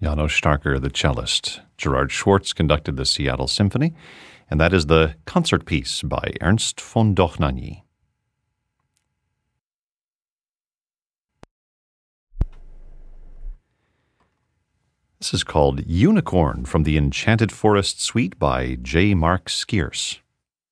Janos Starker, the cellist. Gerard Schwartz conducted the Seattle Symphony, and that is the concert piece by Ernst von Dochnagny. This is called Unicorn from the Enchanted Forest Suite by J. Mark Skeers.